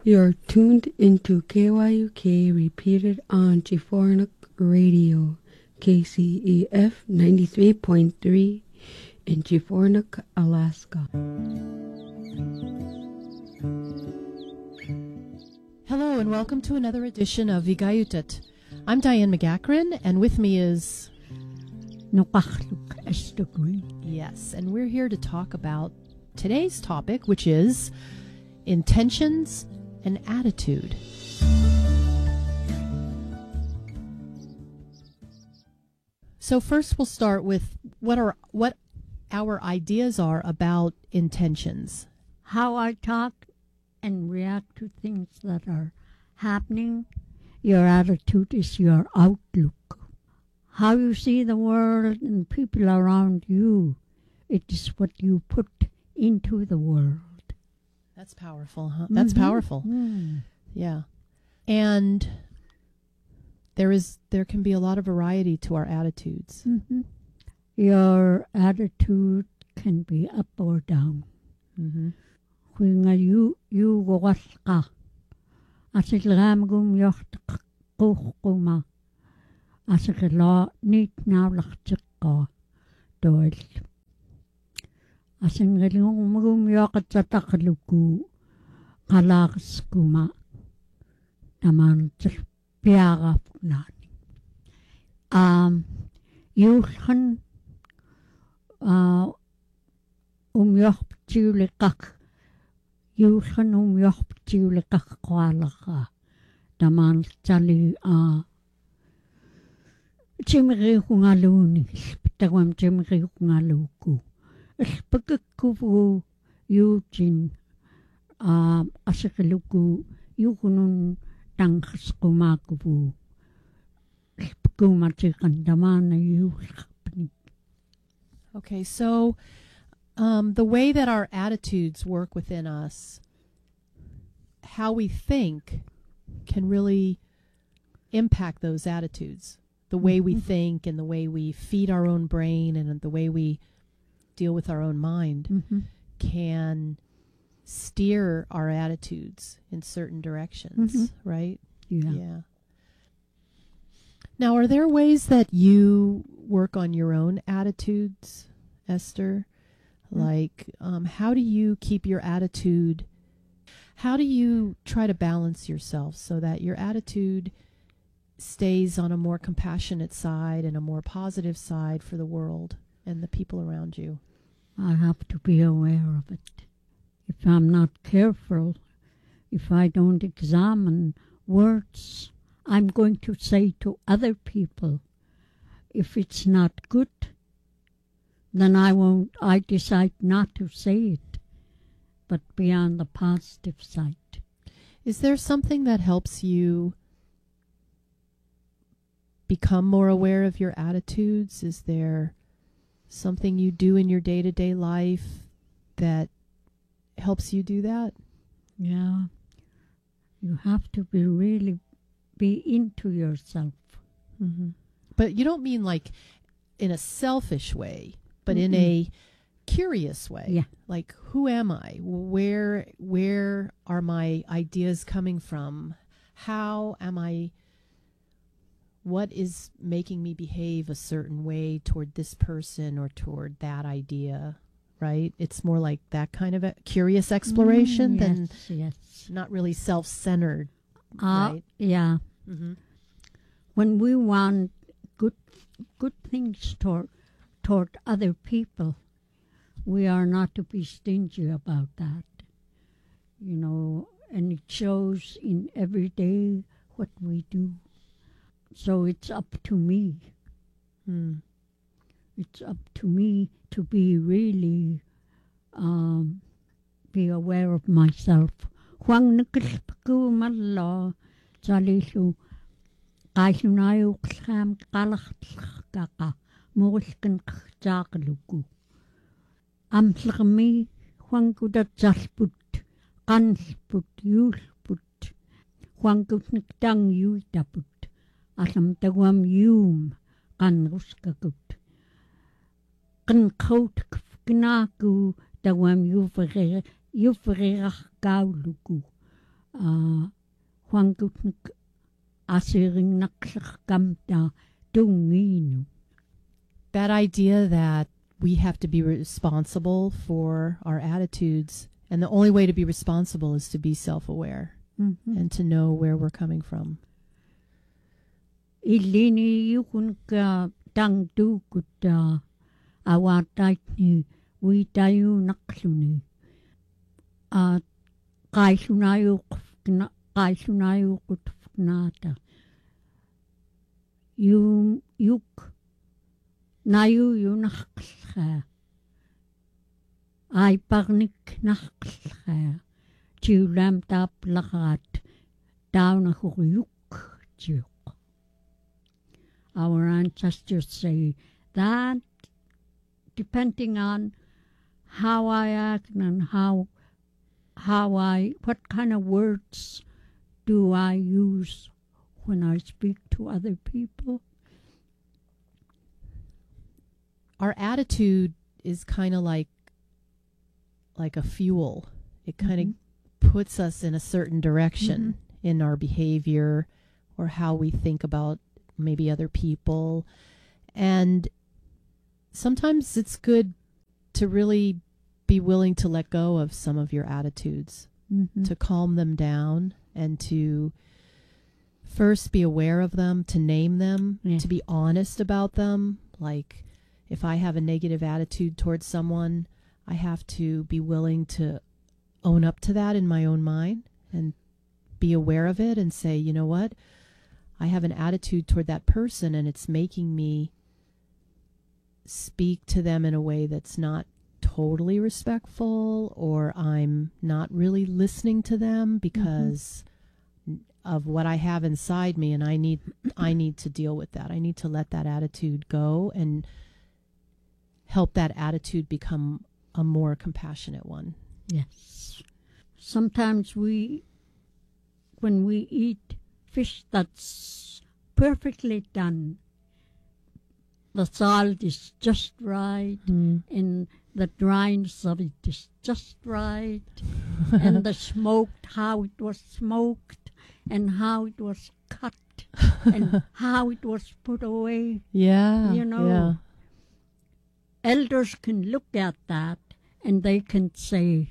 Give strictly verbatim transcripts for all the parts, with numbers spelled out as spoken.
You're tuned into K Y U K, repeated on Chifornik Radio, K C E F ninety-three point three in Chifornik, Alaska. Hello and welcome to another edition of Vigayutat. I'm Diane McGackran, and with me is... Nukachluk Esther Green. Yes, and we're here to talk about today's topic, which is intentions and attitude. So first we'll start with what are what our ideas are about intentions. How I talk and react to things that are happening. Your attitude is your outlook. How you see the world and people around you, it is what you put into the world. That's powerful, huh? That's Mm-hmm. powerful. Mm. Yeah. And there is there can be a lot of variety to our attitudes. Mm-hmm. Your attitude can be up or down. Mm-hmm. When you you go ka, asiglam gum yocht kuma, asigla nit now lachka doil. Asingalung gum yocht tatakluku, kalags kuma, naman piara nani. Um, you can uh um yocht julikak. Yuhan um yoch ptiulikak kwalaka. Daman tali a Jimri hungaluni. Pitawam Jimri hungaluku. Ispakakuvu Eugene a asakaluku yukunun tankaskumakuvu. Ispakumatikan damana yuhapni. Okay, so Um, the way that our attitudes work within us, how we think, can really impact those attitudes. The way we think and the way we feed our own brain and the way we deal with our own mind Mm-hmm. can steer our attitudes in certain directions, Mm-hmm. right? Yeah. Yeah. Now, are there ways that you work on your own attitudes, Esther? Like, um, how do you keep your attitude, how do you try to balance yourself so that your attitude stays on a more compassionate side and a more positive side for the world and the people around you? I have to be aware of it. If I'm not careful, if I don't examine words I'm going to say to other people, if it's not good, then I won't, I decide not to say it, but be on the positive side. Is there something that helps you become more aware of your attitudes? Is there something you do in your day-to-day life that helps you do that? Yeah. You have to be really be into yourself. Mm-hmm. But you don't mean like in a selfish way, but Mm-mm. in a curious way. Yeah. Like, who am I? Where where are my ideas coming from? How am I? What is making me behave a certain way toward this person or toward that idea? Right? It's more like that kind of a curious exploration Mm, than yes, yes. not really self-centered. Uh, right? Yeah. Mm-hmm. When we want good good things toward toward other people, we are not to be stingy about that. You know, and it shows in every day what we do. So it's up to me. Mm. It's up to me to be really um, be aware of myself. Huang nikilpaku malla jalisu kaisunayu klam kalakaka mulkin kjakaluku. Amslami huang kuda jalput kansput yulput huang kutnik dang yuitaput asam tawam yum kan ruskakut. Kan kout knaku tawam yufere yuferach gauluku uh, huangutnik asiring naklakkamta tunginu. That idea that we have to be responsible for our attitudes, and the only way to be responsible is to be self-aware Mm-hmm. and to know where we're coming from. Ilini yukun ka tang tukuta awatait ni witayu nakluni. At kaisunayu kufna kaisunayu kutfnata. Yung yuk nayu yunakha. Ay parnik nakha. Chiulam tap lakat down a huyuk juk. Our ancestors say that depending on how I act and how how I what kind of words do I use when I speak to other people. Our attitude is kind of like like a fuel. It kind of Mm-hmm. puts us in a certain direction Mm-hmm. in our behavior or how we think about maybe other people. And sometimes it's good to really be willing to let go of some of your attitudes, Mm-hmm. to calm them down and to first be aware of them, to name them, Yeah. to be honest about them. Like if I have a negative attitude towards someone, I have to be willing to own up to that in my own mind and be aware of it and say, you know what, I have an attitude toward that person and it's making me speak to them in a way that's not totally respectful, or I'm not really listening to them because mm-hmm. of what I have inside me, and I need I need to deal with that. I need to let that attitude go and help that attitude become a more compassionate one. Yes. Sometimes we, when we eat fish that's perfectly done, the salt is just right, Mm. and the dryness of it is just right, and the smoked, how it was smoked, and how it was cut, and how it was put away. Yeah. You know, Yeah. Elders can look at that and they can say,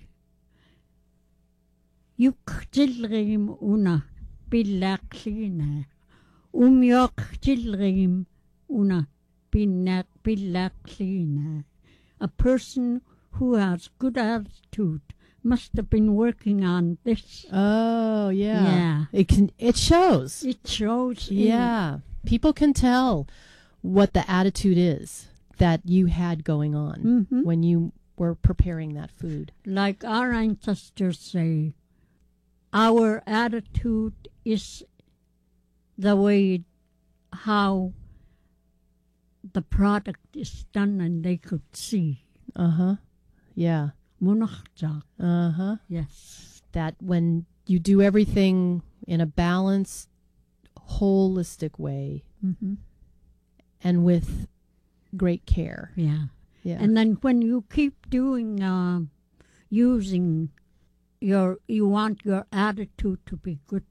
Yuk chilrim una bilaklina, umyok chilrim una bilaklina. A person who has good attitude must have been working on this. Oh, yeah. Yeah. It can. It shows. It shows. in- Yeah. People can tell what the attitude is that you had going on Mhm. when you were preparing that food. Like our ancestors say, our attitude is the way how the product is done, and they could see. Uh-huh. Yeah. Munachja. Uh-huh. Yes. That when you do everything in a balanced, holistic way Mm-hmm. and with great care. Yeah. Yeah. And then when you keep doing, uh, using your, you want your attitude to be good.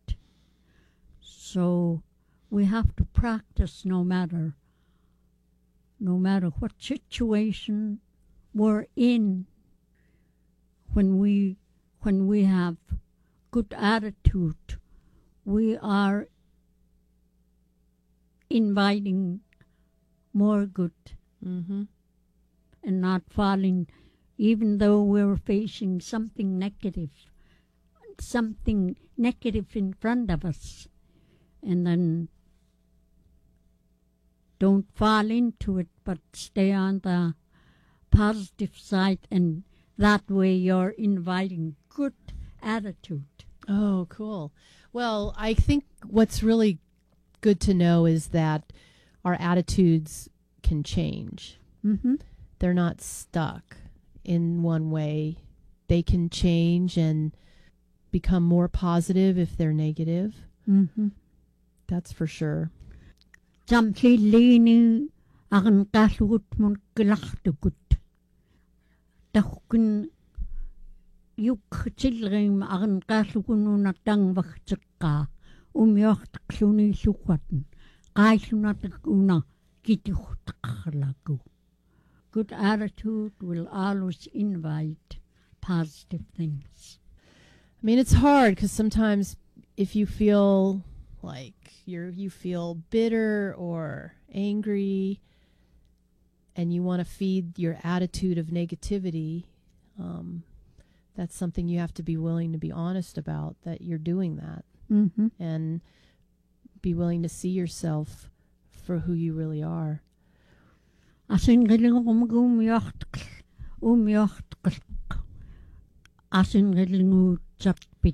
So we have to practice no matter, no matter what situation we're in. When we, when we have good attitude, we are inviting more good. Mm-hmm. And not falling, even though we're facing something negative, something negative in front of us. And then don't fall into it, but stay on the positive side, and that way you're inviting good attitude. Oh, cool. Well, I think what's really good to know is that our attitudes can change. Mm-hmm. They're not stuck in one way. They can change and become more positive if they're negative. Mm-hmm. That's for sure. Jamsi lini akan kasut mun kelaktukut. Tahukun юкхтилрим арнqaаллукунуна тангвагтеққаа умиортақлуниллуккатн qaallunataq una kitihutaqarlaku. Good attitude will always invite positive things. I mean, it's hard because sometimes if you feel like you're you feel bitter or angry and you want to feed your attitude of negativity, um, that's something you have to be willing to be honest about, that you're doing that. Mm-hmm. And be willing to see yourself for who you really are. Asin rilingum umiortql umiortql asin rilingu chapit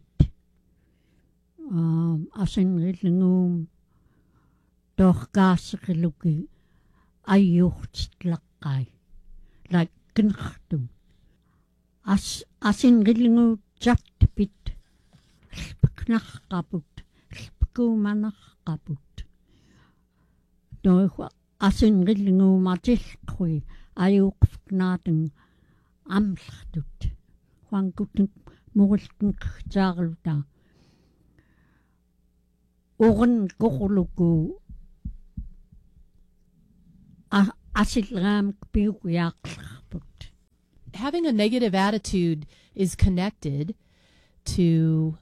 um asin rilingum dorqaasqiluki ayuurtlaqqai like kinqartum as asin rilingu chapit lpknarqaput lpkumanarqaput doiwa asin rillingu matilqui ayuqfknaatun amllartut huangkutun mugultun qtaarluta oren qoquluku asilraam piuqiaaqlarput. Having a negative attitude is connected to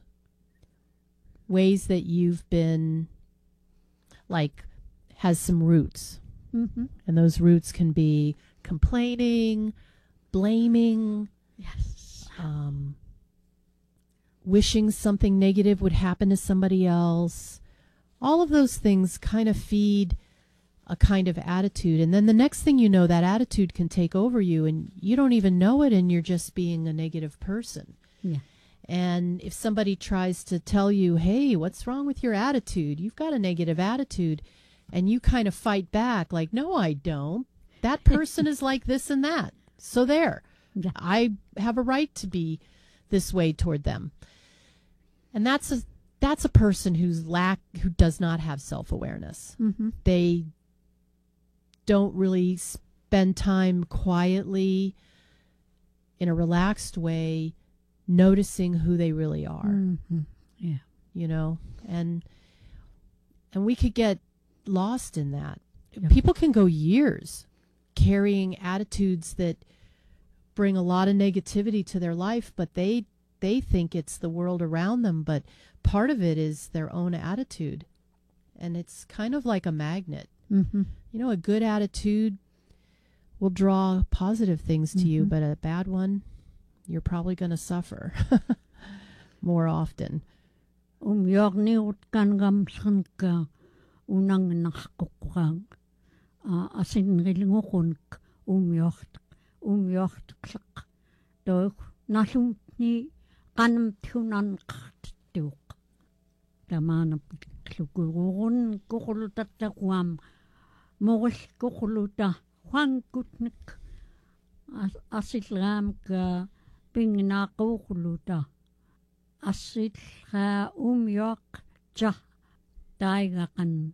ways that you've been, like, has some roots. Mm-hmm. And those roots can be complaining, blaming, Yes. um, wishing something negative would happen to somebody else. All of those things kind of feed a kind of attitude. And then the next thing you know, that attitude can take over you and you don't even know it, and you're just being a negative person. Yeah. And if somebody tries to tell you, hey, what's wrong with your attitude? You've got a negative attitude. And you kind of fight back like, no, I don't. That person is like this and that. So there. Yeah. I have a right to be this way toward them. And that's a that's a person who's lack who does not have self-awareness. Mm-hmm. They don't really spend time quietly in a relaxed way noticing who they really are. Mm-hmm. Yeah. You know, and and we could get lost in that. Yep. People can go years carrying attitudes that bring a lot of negativity to their life, but they they think it's the world around them, but part of it is their own attitude. And it's kind of like a magnet. Mm-hmm. You know, a good attitude will draw positive things to Mm-hmm. you, but a bad one, you're probably going to suffer more often. Um yorni utkan gamsanka unang naqquqang a asin rilingukun umyort umyort qaq do nalumni qanam thunan qattuq tamana klukugurun kuqulutattaquam mogul kuquluta huangkutnik asilram ka pingnaququluta asilra umyok ja taigaqan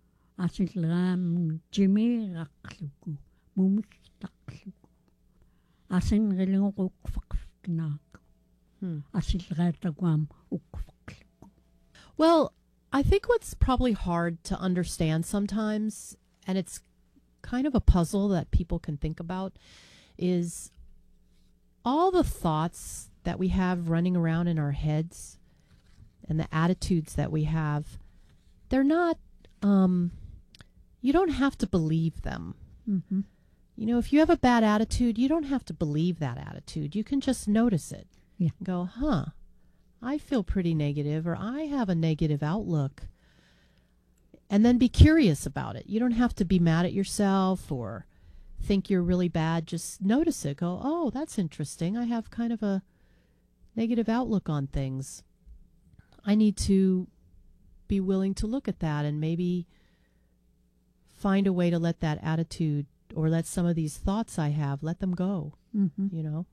asilram jimiiraqluku mumistaqluku asin rilunguqfaqfnaak Hmm. asilraataquam uqfaqluku. Well, I think what's probably hard to understand sometimes, and it's kind of a puzzle that people can think about, is all the thoughts that we have running around in our heads and the attitudes that we have. They're not, um, you don't have to believe them. Mm-hmm. You know, if you have a bad attitude, you don't have to believe that attitude. You can just notice it. Yeah. Go, huh, I feel pretty negative, or I have a negative outlook. And then be curious about it. You don't have to be mad at yourself or think you're really bad. Just notice it. Go, oh, that's interesting. I have kind of a negative outlook on things. I need to be willing to look at that and maybe find a way to let that attitude or let some of these thoughts I have, let them go, Mm-hmm. you know.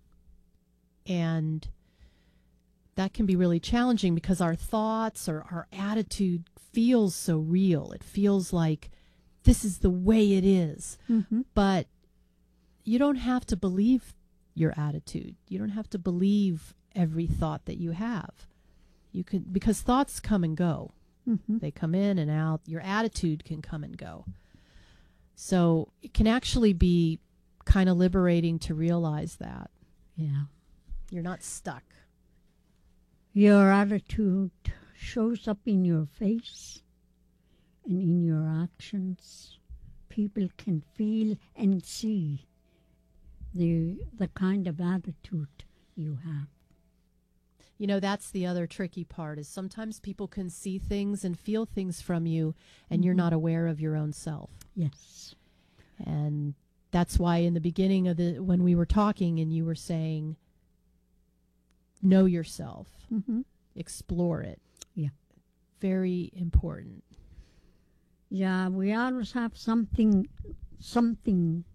And that can be really challenging because our thoughts or our attitude feels so real. It feels like this is the way it is. Mm-hmm. But you don't have to believe your attitude. You don't have to believe every thought that you have. You could, because thoughts come and go. Mm-hmm. They come in and out. Your attitude can come and go. So it can actually be kind of liberating to realize that Yeah. you're not stuck. Your attitude shows up in your face and in your actions. People can feel and see the the kind of attitude you have. You know, that's the other tricky part, is sometimes people can see things and feel things from you, and you're Mhm. not aware of your own self. Yes. And that's why in the beginning of the, when we were talking and you were saying, know yourself, Mm-hmm. explore it. Yeah. Very important. Yeah, we always have something, something,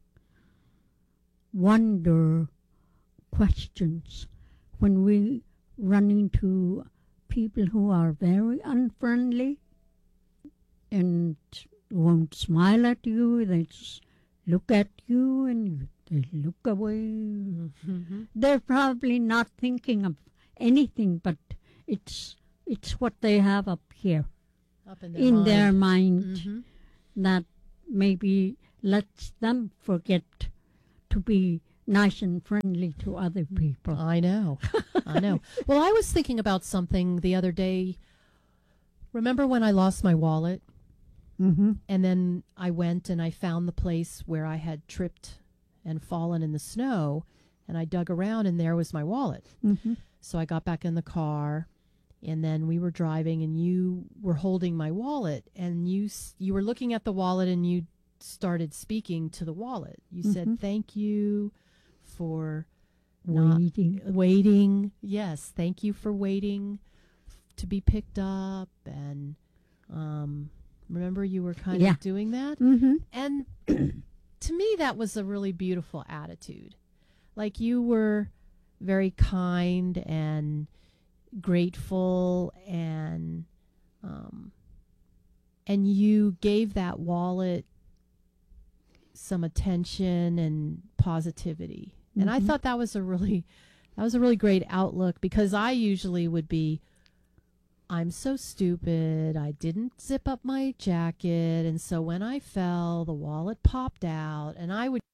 wonder, questions when we run into people who are very unfriendly and won't smile at you. They just look at you and they look away. Mm-hmm. They're probably not thinking of anything, but it's it's what they have up here Up in their in mind. their mind Mhm. that maybe lets them forget to be nice and friendly to other people. I know. I know. Well, I was thinking about something the other day. Remember when I lost my wallet? Mm-hmm. And then I went and I found the place where I had tripped and fallen in the snow, and I dug around and there was my wallet. Mm-hmm. So I got back in the car, and then we were driving, and you were holding my wallet, and you s- you were looking at the wallet, and you started speaking to the wallet. You Mhm. said, "Thank you for not Waiting. waiting. Yes, thank you for waiting f- to be picked up." And um, remember, you were kind Yeah. of doing that, Mm-hmm. and to me, that was a really beautiful attitude. Like, you were very kind and grateful, and um, and you gave that wallet some attention and positivity. And I Mhm. thought that was a really that was a really great outlook, because I usually would be, I'm so stupid, I didn't zip up my jacket, and so when I fell, the wallet popped out, and I would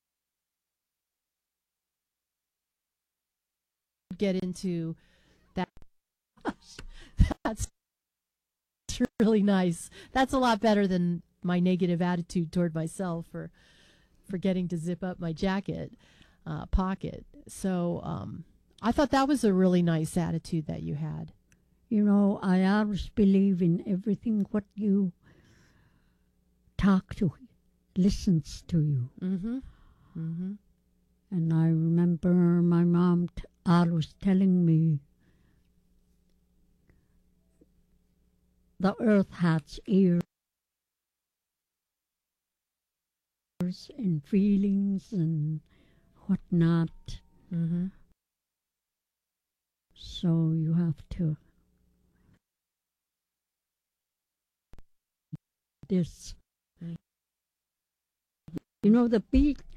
get into that. That's really nice. That's a lot better than my negative attitude toward myself for forgetting to zip up my jacket uh, pocket. So um, I thought that was a really nice attitude that you had. You know, I always believe in everything what you talk to, listens to you. Mm-hmm. Mm-hmm. And I remember my mom t- always telling me the earth has ears and feelings and whatnot. Mm-hmm. So you have to this. Mm. You know, the beach